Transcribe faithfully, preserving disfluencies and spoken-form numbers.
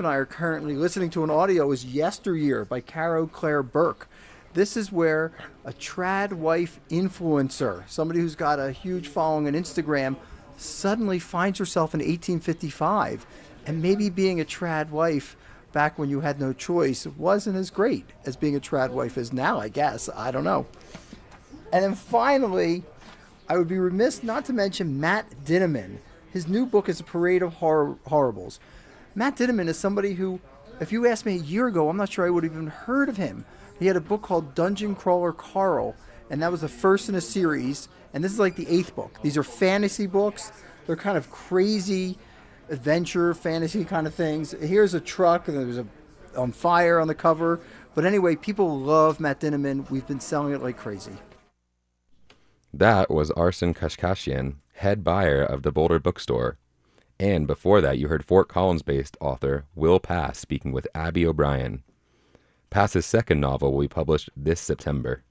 and I are currently listening to an audio is Yesteryear by Caro Claire Burke. This is where a trad wife influencer, somebody who's got a huge following on Instagram, suddenly finds herself in eighteen fifty-five. And maybe being a trad wife back when you had no choice wasn't as great as being a trad wife is now, I guess. I don't know. And then finally, I would be remiss not to mention Matt Dinneman. His new book is A Parade of Hor- Horribles. Matt Dinneman is somebody who, if you asked me a year ago, I'm not sure I would have even heard of him. He had a book called Dungeon Crawler Carl, and that was the first in a series, and this is like the eighth book. These are fantasy books. They're kind of crazy adventure, fantasy kind of things. Here's a truck, and there's a on fire on the cover. But anyway, people love Matt Dinneman. We've been selling it like crazy. That was Arsen Kashkashian, head buyer of the Boulder Bookstore. And before that, you heard Fort Collins-based author Will Pass speaking with Abby O'Brien. Pass's second novel will be published this September.